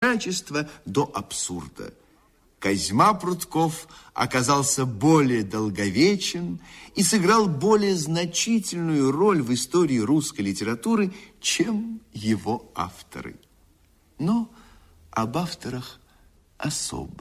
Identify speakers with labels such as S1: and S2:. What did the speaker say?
S1: ребячества до абсурда. Козьма Прутков оказался более долговечен и сыграл более значительную роль в истории русской литературы, чем его авторы. Но об авторах особо.